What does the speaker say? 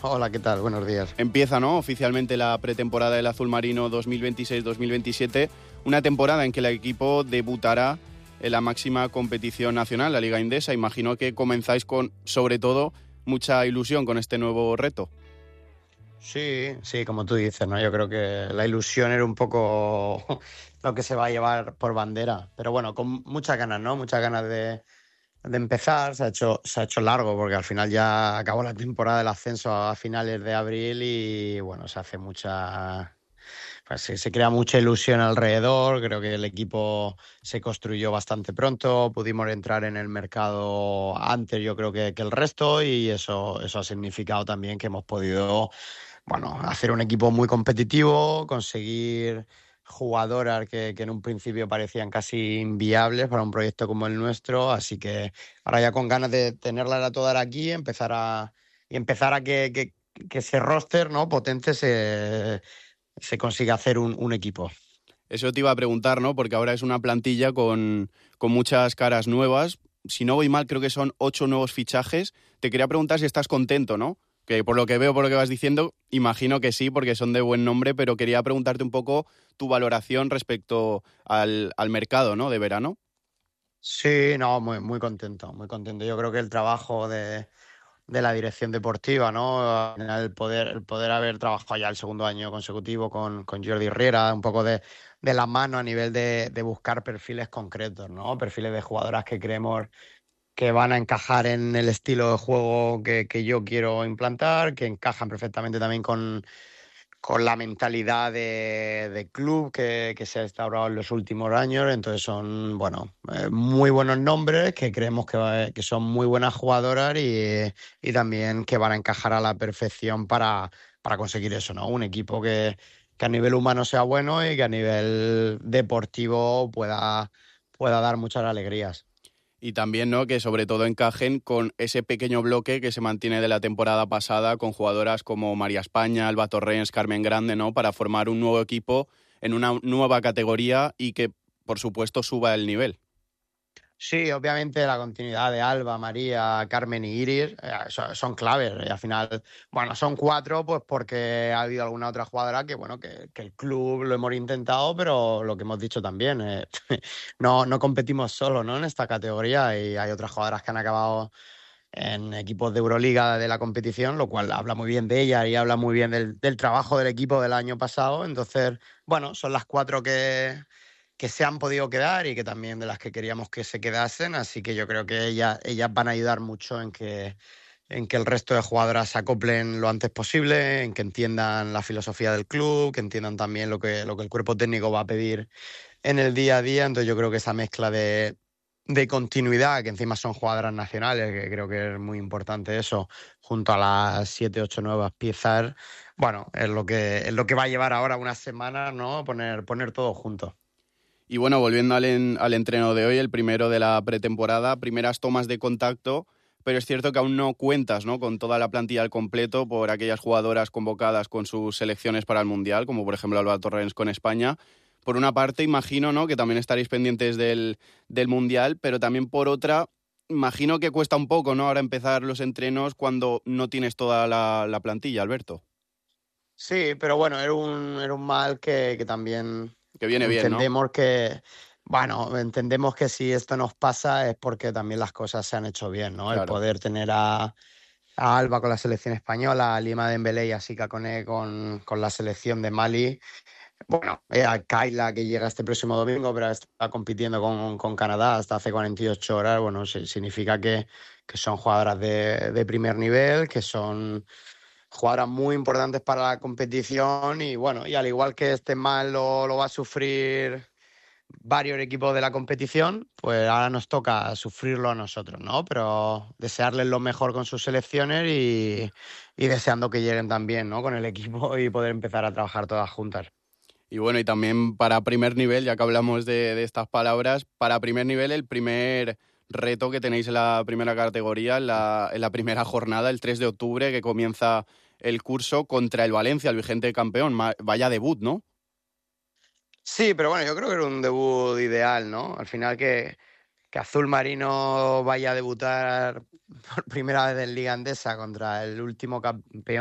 Hola, ¿qué tal? Buenos días. Empieza, ¿no?, oficialmente la pretemporada del azul marino 2026-2027, una temporada en que el equipo debutará en la máxima competición nacional, la Liga Endesa. Imagino que comenzáis con, sobre todo, mucha ilusión con este nuevo reto. Sí, como tú dices, ¿no? Yo creo que la ilusión era un poco lo que se va a llevar por bandera. Pero bueno, con muchas ganas, ¿no? Muchas ganas de empezar. Se ha hecho largo porque al final ya acabó la temporada del ascenso a finales de abril y bueno, pues se crea mucha ilusión alrededor. Creo que el equipo se construyó bastante pronto, pudimos entrar en el mercado antes, yo creo que el resto, y eso ha significado también que hemos podido, bueno, hacer un equipo muy competitivo, conseguir jugadoras que en un principio parecían casi inviables para un proyecto como el nuestro, así que ahora ya con ganas de tenerlas a todas aquí, empezar a que ese roster, ¿no?, potente se consiga hacer un equipo. Eso te iba a preguntar, ¿no?, porque ahora es una plantilla con muchas caras nuevas. Si no voy mal, creo que son 8 nuevos fichajes. Te quería preguntar si estás contento, ¿no? Que por lo que veo, por lo que vas diciendo, imagino que sí, porque son de buen nombre, pero quería preguntarte un poco tu valoración respecto al mercado, ¿no?, de verano. Sí, no, muy, muy contento, muy contento. Yo creo que el trabajo de la dirección deportiva, ¿no? Al final el poder haber trabajado ya el segundo año consecutivo con Jordi Riera, un poco de la mano a nivel de buscar perfiles concretos, ¿no? Perfiles de jugadoras que creemos que van a encajar en el estilo de juego que yo quiero implantar, que encajan perfectamente también con la mentalidad de club que se ha instaurado en los últimos años. Entonces son, bueno, muy buenos nombres que creemos que son muy buenas jugadoras y también que van a encajar a la perfección para conseguir eso, ¿no? Un equipo que a nivel humano sea bueno y que a nivel deportivo pueda dar muchas alegrías. Y también, ¿no?, que sobre todo encajen con ese pequeño bloque que se mantiene de la temporada pasada con jugadoras como María España, Alba Torrens, Carmen Grande, ¿no?, para formar un nuevo equipo en una nueva categoría y que, por supuesto, suba el nivel. Sí, obviamente la continuidad de Alba, María, Carmen y Iris son claves. Y al final, bueno, son cuatro, pues porque ha habido alguna otra jugadora que, bueno, que el club lo hemos intentado, pero lo que hemos dicho también, no competimos solo, ¿no?, en esta categoría y hay otras jugadoras que han acabado en equipos de Euroliga de la competición, lo cual habla muy bien de ella y habla muy bien del trabajo del equipo del año pasado. Entonces, bueno, son las cuatro que se han podido quedar y que también de las que queríamos que se quedasen, así que yo creo que ellas van a ayudar mucho en que el resto de jugadoras se acoplen lo antes posible, en que entiendan la filosofía del club, que entiendan también lo que el cuerpo técnico va a pedir en el día a día. Entonces yo creo que esa mezcla de continuidad, que encima son jugadoras nacionales, que creo que es muy importante eso, junto a las 7, 8 nuevas piezas, bueno, es lo que va a llevar ahora unas semanas, ¿no? Poner todo junto. Y bueno, volviendo al entreno de hoy, el primero de la pretemporada, primeras tomas de contacto, pero es cierto que aún no cuentas, ¿no?, con toda la plantilla al completo por aquellas jugadoras convocadas con sus selecciones para el Mundial, como por ejemplo Alba Torrens con España. Por una parte, imagino, ¿no?, que también estaréis pendientes del Mundial, pero también por otra, imagino que cuesta un poco, ¿no?, ahora empezar los entrenos cuando no tienes toda la plantilla, Alberto. Sí, pero bueno, era un mal que también Que viene bien, ¿no? entendemos que, bueno, entendemos que si esto nos pasa es porque también las cosas se han hecho bien, ¿no? El Claro. poder tener a Alba con la selección española, a Lima Dembélé y a Sika Koné con la selección de Mali. Bueno, a Kayla que llega este próximo domingo, pero está compitiendo con Canadá hasta hace 48 horas. Bueno, significa que son jugadoras de primer nivel, que son jugadoras muy importantes para la competición y bueno, y al igual que este mal lo va a sufrir varios equipos de la competición, pues ahora nos toca sufrirlo a nosotros, ¿no? Pero desearles lo mejor con sus selecciones y deseando que lleguen también, ¿no?, con el equipo y poder empezar a trabajar todas juntas. Y bueno, y también para primer nivel, ya que hablamos de estas palabras, para primer nivel el primer reto que tenéis en la primera categoría, en la primera jornada, el 3 de octubre, que comienza el curso contra el Valencia, el vigente campeón. Vaya debut, ¿no? Sí, pero bueno, yo creo que era un debut ideal, ¿no? Al final que Azul Marino vaya a debutar por primera vez en Liga Endesa contra el último campeón